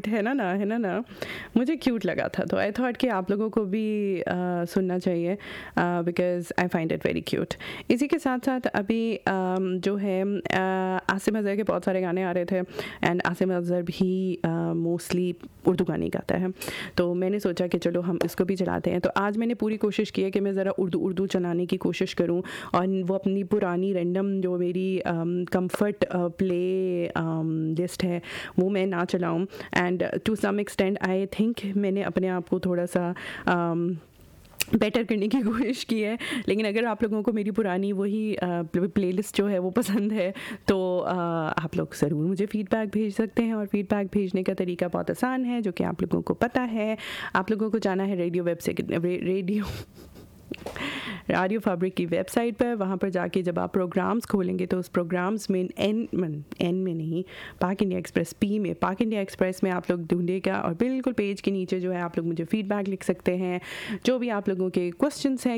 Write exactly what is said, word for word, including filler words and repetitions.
Cute है ना ना है ना ना मुझे क्यूट लगा था, तो आई थॉट कि आप लोगों को भी uh, सुनना चाहिए because I find it very cute. इसी के साथ साथ अभी um, जो है uh, आसिम अजहर के बहुत सारे गाने आ रहे थे एंड आसिम अजहर भी मोस्टली uh, उर्दू गाने गाता है, तो मैंने सोचा कि चलो हम इसको भी चलाते हैं। तो आज मैंने पूरी कोशिश की है कि मैं ज़रा उर्दू उर्दू चलाने की कोशिश करूं और वो अपनी पुरानी रैंडम जो मेरी कंफर्ट प्ले लिस्ट है वो मैं ना चलाऊं। And to some extent I think मैंने अपने आप को थोड़ा सा um, बेटर करने की कोशिश की है। लेकिन अगर आप लोगों को मेरी पुरानी वही प्लेलिस्ट जो है वो पसंद है तो आ, आप लोग ज़रूर मुझे फ़ीडबैक भेज सकते हैं, और फीडबैक भेजने का तरीका बहुत आसान है जो कि आप लोगों को पता है। आप लोगों को जाना है radio website radio radio fabric की वेबसाइट पर। वहाँ पर जाके जब आप प्रोग्राम्स खोलेंगे तो उस प्रोग्राम्स में एन एन में नहीं पाक इंडिया एक्सप्रेस पी में पाक इंडिया एक्सप्रेस में आप लोग ढूंढेगा और बिल्कुल पेज के नीचे जो है आप लोग मुझे फ़ीडबैक लिख सकते हैं। जो भी आप लोगों के क्वेश्चंस हैं